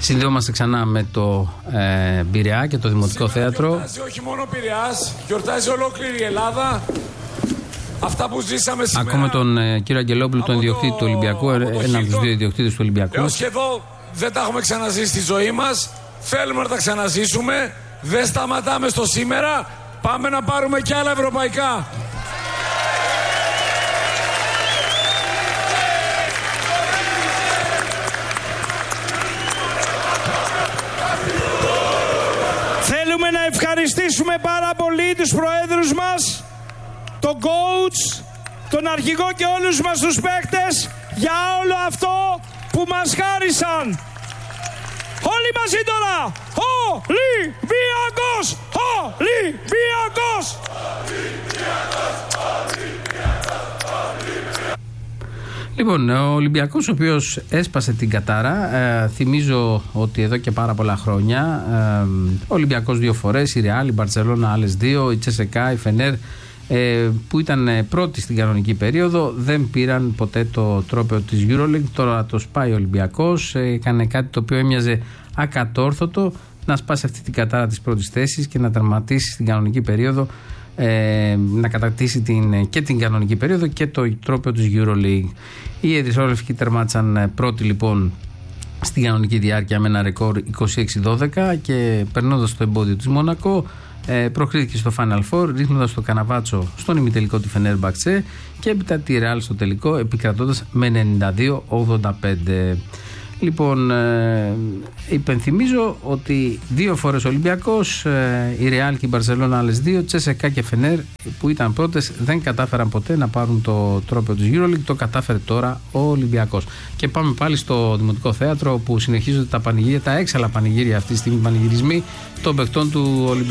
Συνδεόμαστε ξανά με το Πειραιά και το Δημοτικό Θέατρο. Γιορτάζει όχι μόνο Πειραιάς, γιορτάζει ολόκληρη η Ελλάδα. Αυτά που ζήσαμε σήμερα. Ακούμε τον κύριο Αγγελόπουλο, τον ιδιοκτήτη του Ολυμπιακού, έναν από τους δύο ιδιοκτήτες του Ολυμπιακού. Έως και εδώ δεν τα έχουμε ξαναζήσει στη ζωή μας. Θέλουμε να τα ξαναζήσουμε. Δεν σταματάμε στο σήμερα. Πάμε να πάρουμε κι άλλα ευρωπαϊκά. Θέλουμε να ευχαριστήσουμε πάρα πολύ τους προέδρους μας, τον coach, τον αρχηγό και όλους μας τους παίκτες για όλο αυτό που μας χάρισαν. Όλοι μαζί τώρα! Ολυμπιακός! Ολυμπιακός! Λοιπόν, ο Ολυμπιακός, ο οποίος έσπασε την κατάρα, θυμίζω ότι εδώ και πάρα πολλά χρόνια ο Ολυμπιακός 2 φορές, η Ρεάλ, η Μπαρτσελώνα άλλες 2, η Τσεσεκά, η Φενέρ, που ήταν πρώτοι στην κανονική περίοδο, δεν πήραν ποτέ το τρόπαιο της EuroLeague. Τώρα το σπάει ο Ολυμπιακός, έκανε κάτι το οποίο έμοιαζε ακατόρθωτο, να σπάσει αυτή την κατάρα της πρώτης θέσης και να τερματίσει στην κανονική περίοδο, να κατακτήσει και την κανονική περίοδο και το τρόπαιο της EuroLeague. Οι ερυθρόλευκοι τερμάτισαν πρώτοι λοιπόν στην κανονική διάρκεια με ένα ρεκόρ 26-12 και περνώντας το εμπόδιο της Μονακό, προκρίθηκε στο Final Four, ρίχνοντας το καναβάτσο στον ημιτελικό τη Φενέρμπαχτσε και έπειτα τη Ρεάλ στο τελικό, επικρατώντας με 92-85. Λοιπόν, υπενθυμίζω ότι 2 φορές ο Ολυμπιακός, η Ρεάλ και η Μπαρσελόνα άλλες 2, Τσεσεκά και Φενέρ που ήταν πρώτες δεν κατάφεραν ποτέ να πάρουν το τρόπαιο της EuroLeague. Το κατάφερε τώρα ο Ολυμπιακός. Και πάμε πάλι στο Δημοτικό Θέατρο, όπου συνεχίζονται τα πανηγύρια, τα έξαλλα πανηγύρια αυτή τη στιγμή, πανηγυρισμοί των παιχτών του Ολυμπιακού.